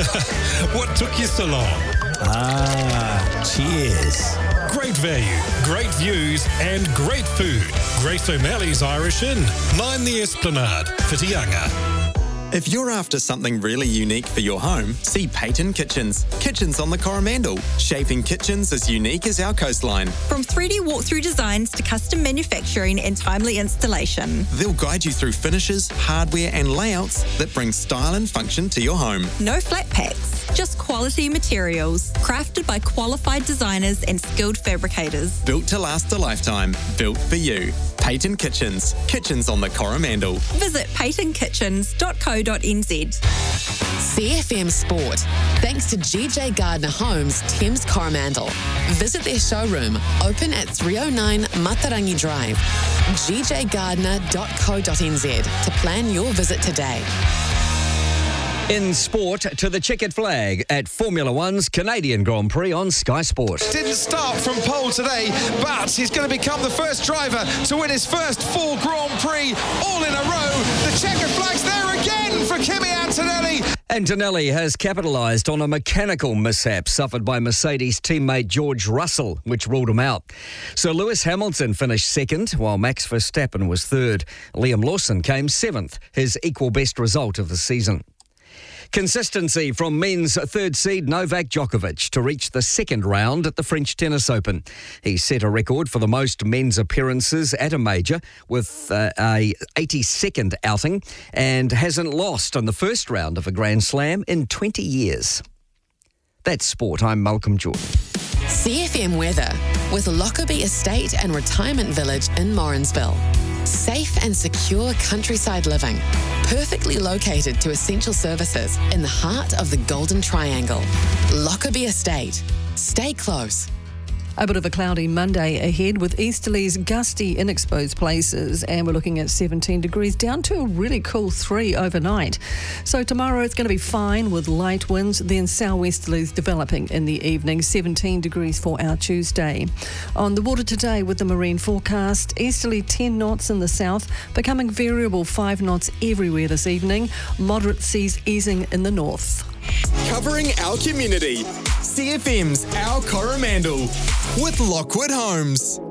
What took you so long? Cheers. Great value, great views, and great food. Grace O'Malley's Irish Inn, 9 the Esplanade, Whitianga. If you're after something really unique for your home, see Peyton Kitchens. Kitchens on the Coromandel. Shaping kitchens as unique as our coastline. From 3D walkthrough designs to custom manufacturing and timely installation. They'll guide you through finishes, hardware and layouts that bring style and function to your home. No flat packs, just quality materials. Crafted by qualified designers and skilled fabricators. Built to last a lifetime. Built for you. Peyton Kitchens. Kitchens on the Coromandel. Visit peytonkitchens.co.nz. CFM Sport. Thanks to GJ Gardner Homes, Thames Coromandel. Visit their showroom, open at 309 Matarangi Drive. gjgardner.co.nz to plan your visit today. In sport, to the checkered flag at Formula One's Canadian Grand Prix on Sky Sport. Didn't start from pole today, but he's going to become the first driver to win his first full Grand Prix all in a row. The checkered flag's there again for Kimi Antonelli. Antonelli has capitalised on a mechanical mishap suffered by Mercedes teammate George Russell, which ruled him out. So Lewis Hamilton finished second, while Max Verstappen was third. Liam Lawson came seventh, his equal best result of the season. Consistency from men's third seed Novak Djokovic to reach the second round at the French Tennis Open. He set a record for the most men's appearances at a major with a 82nd outing and hasn't lost in the first round of a Grand Slam in 20 years. That's sport. I'm Malcolm Jordan. CFM weather with Lockerbie Estate and Retirement Village in Morrinsville. Safe and secure countryside living. Perfectly located to essential services in the heart of the Golden Triangle. Lockerbie Estate. Stay close. A bit of a cloudy Monday ahead with easterlies gusty in exposed places, and we're looking at 17 degrees down to a really cool 3 overnight. So tomorrow it's going to be fine with light winds, then southwesterlies developing in the evening, 17 degrees for our Tuesday. On the water today with the marine forecast, easterly 10 knots in the south, becoming variable 5 knots everywhere this evening, moderate seas easing in the north. Covering our community. CFM's Our Coromandel with Lockwood Homes.